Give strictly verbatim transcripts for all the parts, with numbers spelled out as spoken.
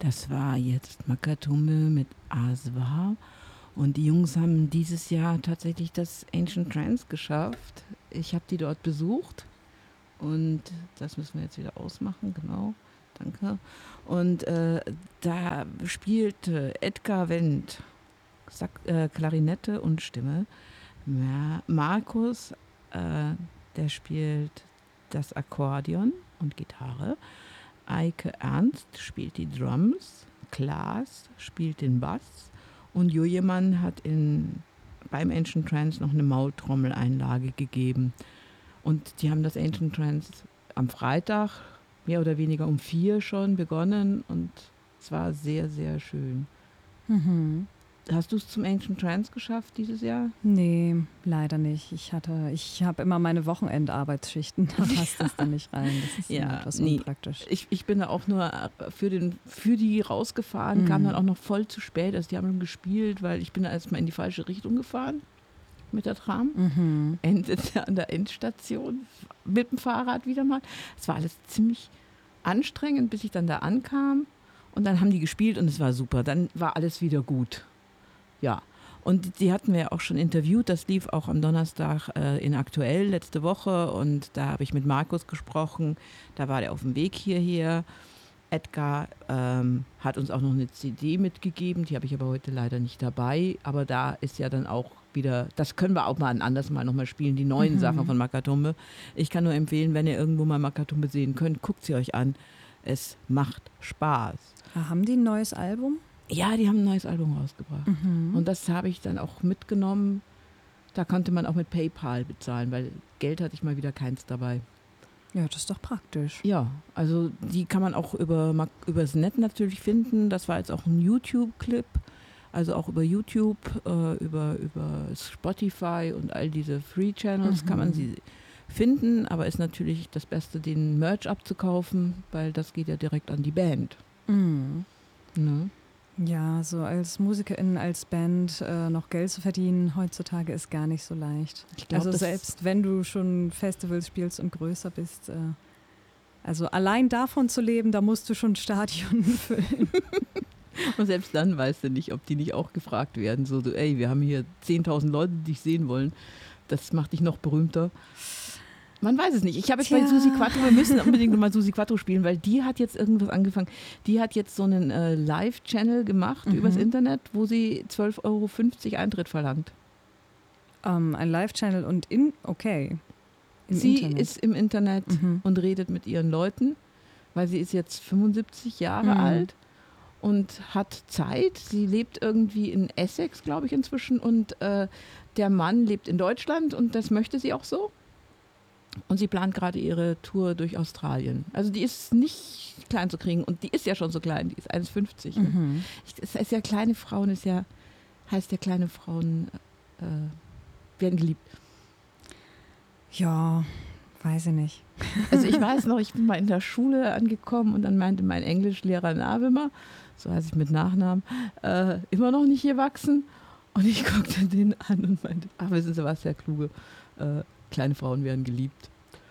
Das war jetzt Makatumbe mit Aswar. Und die Jungs haben dieses Jahr tatsächlich das Ancient Trance geschafft. Ich habe die dort besucht. Und das müssen wir jetzt wieder ausmachen, genau. Danke. Und äh, da spielte Edgar Wendt Sack, äh, Klarinette und Stimme. Mar- Markus, äh, der spielt das Akkordeon und Gitarre. Eike Ernst spielt die Drums. Klaas spielt den Bass. Und Jujemann hat in, beim Ancient Trance noch eine Maultrommeleinlage gegeben. Und die haben das Ancient Trance am Freitag mehr oder weniger um vier schon begonnen und es war sehr, sehr schön. Mhm. Hast du es zum Ancient Trance geschafft dieses Jahr? Nee, leider nicht. Ich hatte, ich habe immer meine Wochenendarbeitsschichten, da passt das dann nicht rein. Das ist Ja, etwas nee. unpraktisch. Ich, ich bin da auch nur für, den, für die rausgefahren, Mhm. kam dann auch noch voll zu spät. Also die haben schon gespielt, weil ich bin da erstmal in die falsche Richtung gefahren mit der Tram. Mhm. Endete an der Endstation mit dem Fahrrad wieder mal. Es war alles ziemlich anstrengend, bis ich dann da ankam. Und dann haben die gespielt und es war super. Dann war alles wieder gut. Ja. Und die hatten wir ja auch schon interviewt. Das lief auch am Donnerstag äh, in Aktuell letzte Woche. Und da habe ich mit Markus gesprochen. Da war der auf dem Weg hierher. Edgar ähm, hat uns auch noch eine C D mitgegeben. Die habe ich aber heute leider nicht dabei. Aber da ist ja dann auch wieder, das können wir auch mal ein anderes Mal nochmal spielen, die neuen Mhm. Sachen von Makatumbe. Ich kann nur empfehlen, wenn ihr irgendwo mal Makatumbe sehen könnt, guckt sie euch an. Es macht Spaß. Ah, haben die ein neues Album? Ja, die haben ein neues Album rausgebracht. Mhm. Und das habe ich dann auch mitgenommen. Da konnte man auch mit PayPal bezahlen, weil Geld hatte ich mal wieder keins dabei. Ja, das ist doch praktisch. Ja, also die kann man auch über übers Netz natürlich finden. Das war jetzt auch ein YouTube-Clip. Also auch über YouTube, äh, über, über Spotify und all diese Free-Channels Mhm. kann man sie finden. Aber ist natürlich das Beste, den Merch abzukaufen, weil das geht ja direkt an die Band. Mhm. Ne? Ja, so als Musikerin, als Band äh, noch Geld zu verdienen heutzutage ist gar nicht so leicht. Ich glaub, also das- selbst wenn du schon Festivals spielst und größer bist, äh, also allein davon zu leben, da musst du schon Stadion füllen. Und selbst dann weißt du nicht, ob die nicht auch gefragt werden. So, so ey, wir haben hier zehntausend Leute, die dich sehen wollen. Das macht dich noch berühmter. Man weiß es nicht. Ich habe jetzt bei Tja. Susi Quattro, wir müssen unbedingt mal Susi Quattro spielen, weil die hat jetzt irgendwas angefangen. Die hat jetzt so einen äh, Live-Channel gemacht Mhm. übers Internet, wo sie zwölf Euro fünfzig Eintritt verlangt. Ähm, ein Live-Channel und in, okay, im sie Internet. ist im Internet Mhm. und redet mit ihren Leuten, weil sie ist jetzt fünfundsiebzig Jahre Mhm. alt und hat Zeit. Sie lebt irgendwie in Essex, glaube ich, inzwischen. Und äh, der Mann lebt in Deutschland und das möchte sie auch so. Und sie plant gerade ihre Tour durch Australien. Also die ist nicht klein zu kriegen und die ist ja schon so klein, die ist eins Komma fünfzig. Mhm. Es ist ja kleine Frauen, ist ja, heißt ja kleine Frauen äh, werden geliebt. Ja, weiß ich nicht. Also ich weiß noch, ich bin mal in der Schule angekommen und dann meinte mein Englischlehrer Navimer, so heißt ich mit Nachnamen, äh, immer noch nicht gewachsen. Und ich guckte den an und meinte, ach wissen Sie was, Herr Kluge, äh, kleine Frauen werden geliebt.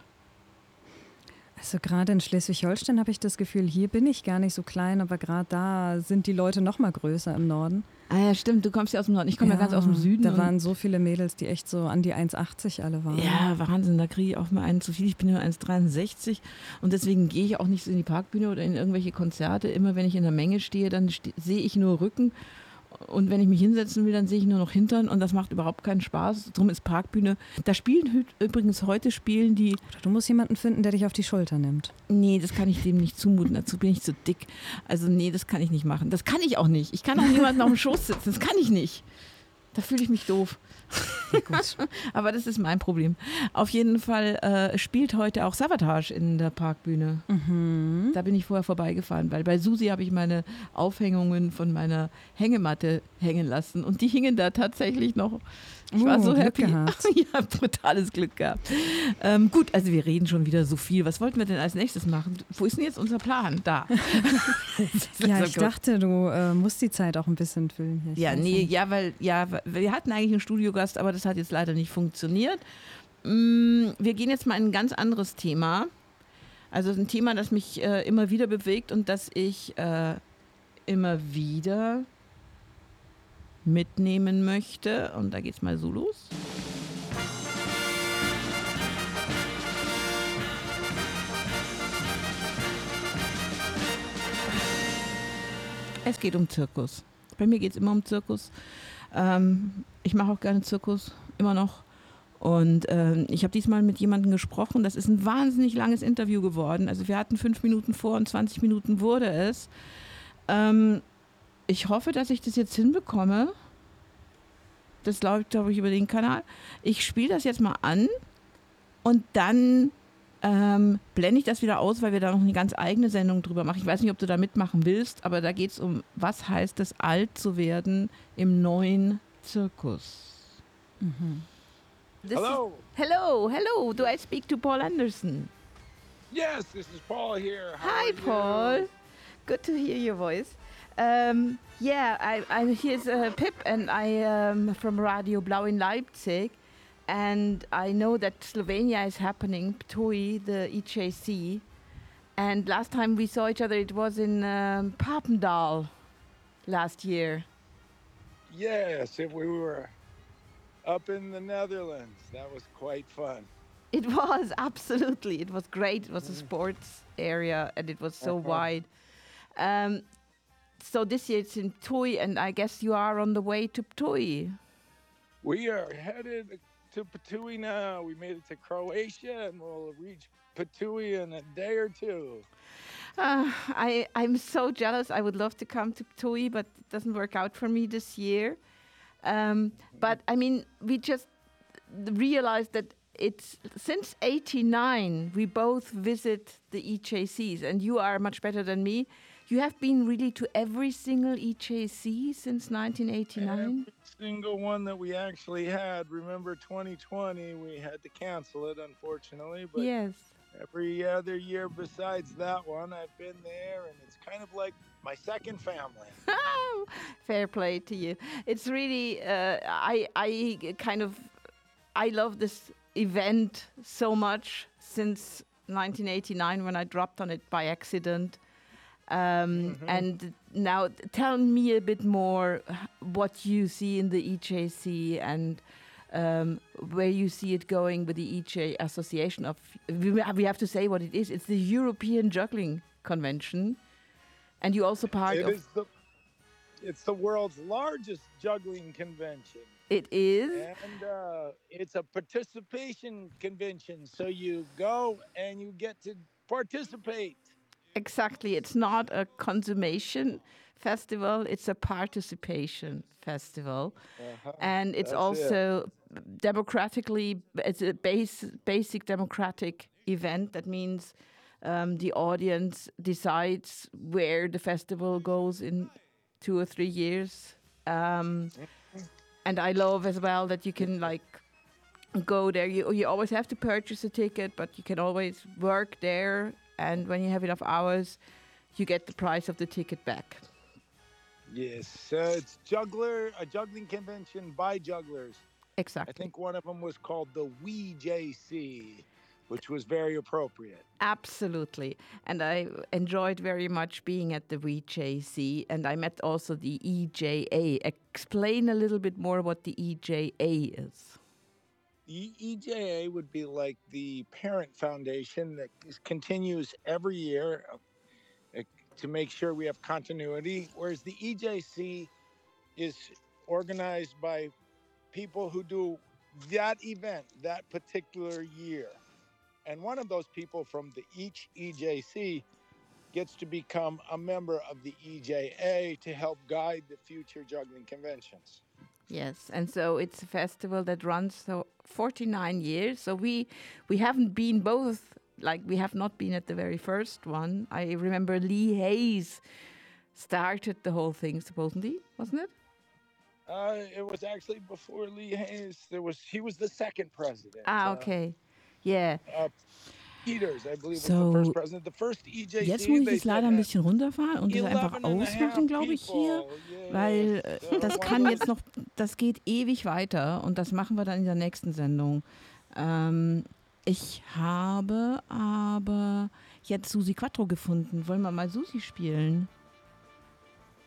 Also gerade in Schleswig-Holstein habe ich das Gefühl, hier bin ich gar nicht so klein, aber gerade da sind die Leute noch mal größer im Norden. Ah ja, stimmt, du kommst ja aus dem Norden, ich komme ja, ganz aus dem Süden. Da und- waren so viele Mädels, die echt so an die eins Komma achtzig alle waren. Ja, Wahnsinn, da kriege ich auch mal einen zu viel. Ich bin nur eins Komma dreiundsechzig und deswegen gehe ich auch nicht so in die Parkbühne oder in irgendwelche Konzerte. Immer wenn ich in der Menge stehe, dann ste- sehe ich nur Rücken und wenn ich mich hinsetzen will, dann sehe ich nur noch Hintern und das macht überhaupt keinen Spaß. Drum ist Parkbühne. Da spielen hü- übrigens heute spielen die, Oder du musst jemanden finden, der dich auf die Schulter nimmt. nee, das kann ich dem nicht zumuten, dazu bin ich zu dick. Also nee, das kann ich nicht machen. Das kann ich auch nicht. Ich kann auch niemanden auf dem Schoß sitzen, das kann ich nicht. Da fühle ich mich doof. Ja, gut. Aber das ist mein Problem. Auf jeden Fall äh, spielt heute auch Savatage in der Parkbühne. Mhm. Da bin ich vorher vorbeigefahren, weil bei Susi habe ich meine Aufhängungen von meiner Hängematte hängen lassen und die hingen da tatsächlich noch. Ich war Oh, so Glück happy. gehabt. Ja, brutales Glück gehabt. Ähm, gut, also wir reden schon wieder so viel. Was wollten wir denn als nächstes machen? Wo ist denn jetzt unser Plan? Da. Ja, So ich gut. dachte, du äh, musst die Zeit auch ein bisschen füllen. Hier. Ich Ja, weiß nee, nicht. ja, weil ja, wir hatten eigentlich einen Studiogast, aber das hat jetzt leider nicht funktioniert. Mm, Wir gehen jetzt mal in ein ganz anderes Thema. Also ein Thema, das mich äh, immer wieder bewegt und das ich äh, immer wieder mitnehmen möchte. Und da geht's mal so los. Es geht um Zirkus. Bei mir geht es immer um Zirkus. Ähm, ich mache auch gerne Zirkus, immer noch. Und ähm, ich habe diesmal mit jemandem gesprochen. Das ist ein wahnsinnig langes Interview geworden. Also wir hatten fünf Minuten vor und zwanzig Minuten wurde es. Ähm, ich hoffe, dass ich das jetzt hinbekomme. Das läuft, glaube ich, über den Kanal. Ich spiele das jetzt mal an und dann ähm, blende ich das wieder aus, weil wir da noch eine ganz eigene Sendung drüber machen. Ich weiß nicht, ob du da mitmachen willst, aber da geht es um, was heißt es, alt zu werden im neuen Zirkus. Mhm. Hello. Is, hello, hello. Do I speak to Paul Anderson? Yes, this is Paul here. How Hi, are Paul. you? Good to hear your voice. Um, yeah, I, I'm here's uh, Pip, and I am from Radio Blau in Leipzig, and I know that Slovenia is happening, Ptuj, the E J C, and last time we saw each other, it was in um, Papendal last year. Yes, if we were up in the Netherlands. That was quite fun. It was, absolutely. It was great. It was a sports area, and it was so Uh-huh. wide. Um, so this year it's in Ptuj, and I guess you are on the way to Ptuj. We are headed to Ptuj now. We made it to Croatia, and we'll reach Ptuj in a day or two. Uh, I, I'm so jealous. I would love to come to Ptuj, but it doesn't work out for me this year. Um, but I mean, we just realized that it's since eighty-nine we both visit the E J Cs, and you are much better than me. You have been really to every single E J C since nineteen eighty-nine? Every single one that we actually had. Remember twenty twenty, we had to cancel it, unfortunately. But Yes. every other year besides that one, I've been there, and it's kind of like my second family. Fair play to you. It's really, uh, I, I kind of, I love this event so much since nineteen eighty-nine when I dropped on it by accident. Um, Mhm. And now tell me a bit more what you see in the E J C and um, where you see it going with the E J Association of, we we have to say what it is. It's the European Juggling Convention. And you also part It of, is the it's the world's largest juggling convention. it is, And uh, it's a participation convention. So you go and you get to participate. exactly, it's not a consummation festival, it's a participation festival. Uh-huh. And it's That's also democratically, it's a base, basic democratic event. That means um, the audience decides where the festival goes in two or three years. Um, and I love as well that you can like go there. You, you always have to purchase a ticket, but you can always work there. And when you have enough hours, you get the price of the ticket back. Yes, uh, it's juggler a juggling convention by jugglers. Exactly. I think one of them was called the W E J C, which was very appropriate. Absolutely. And I enjoyed very much being at the W E J C, and I met also the E J A. Explain a little bit more what the E J A is. The E J A would be like the parent foundation that is- continues every year uh, to make sure we have continuity, whereas the E J C is organized by people who do that event that particular year. And one of those people from the each E J C gets to become a member of the E J A to help guide the future juggling conventions. Yes, and so it's a festival that runs so forty-nine years. So we we haven't been both, like we have not been at the very first one. I remember Lee Hayes started the whole thing, supposedly, wasn't it? Uh, it was actually before Lee Hayes. There was he was the second president. Ah, Uh, okay. Yeah. uh, Peters, I believe, was So, the first president. The first E J C. Jetzt muss ich they es said, leider ein had bisschen runterfahren und das einfach eleven and a half ausmachen, glaube ich, hier. people. Yes. Weil äh, Uh, das one kann of jetzt the- noch, das geht ewig weiter und das machen wir dann in der nächsten Sendung. Ähm, ich habe aber jetzt Susi Quattro gefunden. Wollen wir mal Susi spielen?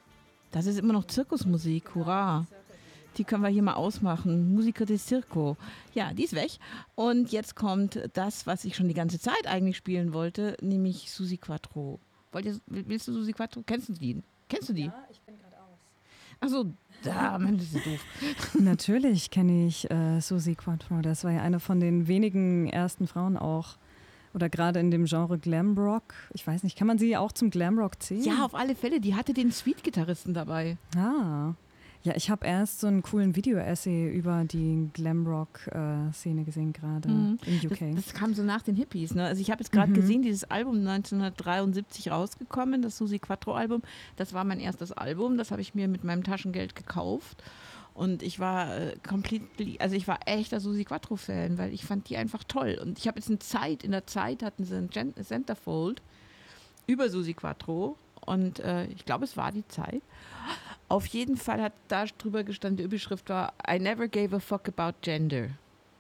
Das ist immer noch Zirkusmusik, hurra. Die können wir hier mal ausmachen. Musica de Circo. Ja, die ist weg. Und jetzt kommt das, was ich schon die ganze Zeit eigentlich spielen wollte, nämlich Susi Quattro. Wollt ihr, willst du Susi Quattro? Kennst du die? Kennst du die? Ja, ich bin gerade aus. Achso, da, Mann, das ist doof. Natürlich kenne ich äh, Susi Quattro. Das war ja eine von den wenigen ersten Frauen auch. Oder gerade in dem Genre Glamrock. Ich weiß nicht, kann man sie auch zum Glamrock zählen? Ja, auf alle Fälle. Die hatte den Sweet-Gitarristen dabei. Ah. Ja, ich habe erst so einen coolen Video-Essay über die Glamrock-Szene gesehen, gerade Mhm. in U Das, K. das kam so nach den Hippies. Ne? Also ich habe jetzt gerade Mhm. gesehen, dieses Album neunzehnhundertdreiundsiebzig rausgekommen, das Susi Quattro-Album. Das war mein erstes Album. Das habe ich mir mit meinem Taschengeld gekauft. Und ich war äh, completely, also ich war echter Susi Quattro-Fan, weil ich fand die einfach toll. Und ich habe jetzt eine Zeit, in der Zeit hatten sie ein Gen- Centerfold über Susi Quattro. Und äh, ich glaube, es war die Zeit. Auf jeden Fall hat da drüber gestanden, die Überschrift war I never gave a fuck about gender.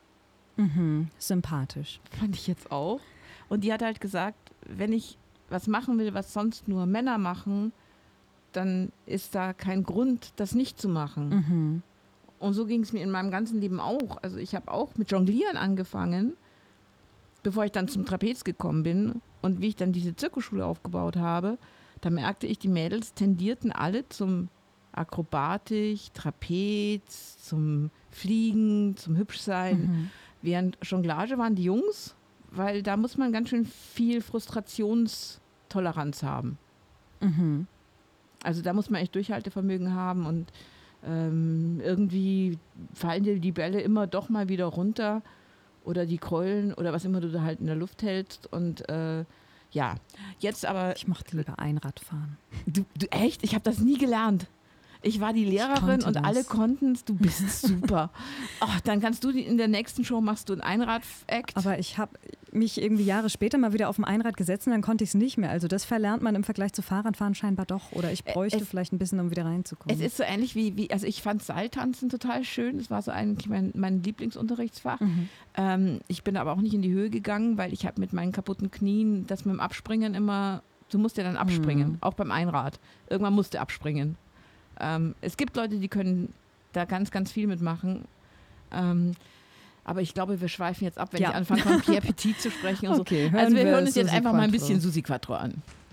Mhm. Sympathisch. Fand ich jetzt auch. Und die hat halt gesagt, wenn ich was machen will, was sonst nur Männer machen, dann ist da kein Grund, das nicht zu machen. Mhm. Und so ging es mir in meinem ganzen Leben auch. Also ich habe auch mit Jonglieren angefangen, bevor ich dann zum Trapez gekommen bin. Und wie ich dann diese Zirkusschule aufgebaut habe, da merkte ich, die Mädels tendierten alle zum Akrobatik, Trapez, zum Fliegen, zum Hübschsein. Mhm. Während Jonglage waren die Jungs, weil da muss man ganz schön viel Frustrationstoleranz haben. Mhm. Also da muss man echt Durchhaltevermögen haben und ähm, irgendwie fallen dir die Bälle immer doch mal wieder runter oder die Keulen oder was immer du da halt in der Luft hältst und äh, ja, jetzt aber, Ich mochte lieber Einradfahren. du, du echt, ich habe das nie gelernt. Ich war die Lehrerin konnte und das. alle konnten es, du bist super. Ach, dann kannst du die, in der nächsten Show machst du ein Einrad-Act. Aber ich habe mich irgendwie Jahre später mal wieder auf dem Einrad gesetzt und dann konnte ich es nicht mehr. Also das verlernt man im Vergleich zu Fahrradfahren scheinbar doch. Oder ich bräuchte es- vielleicht ein bisschen, um wieder reinzukommen. Es ist so ähnlich wie, wie also ich fand Seiltanzen total schön. Das war so eigentlich mein, mein Lieblingsunterrichtsfach. Mhm. Ähm, ich bin aber auch nicht in die Höhe gegangen, weil ich habe mit meinen kaputten Knien das mit dem Abspringen immer, du musst ja dann abspringen, Mhm. auch beim Einrad. Irgendwann musst du abspringen. Ähm, es gibt Leute, die können da ganz, ganz viel mitmachen. Ähm, aber ich glaube, wir schweifen jetzt ab, wenn Ja. ich anfange, von Pierre Petit zu sprechen und Okay, so. hören Also wir wir hören uns jetzt Susi einfach mal ein Quattro. bisschen Susi Quattro an.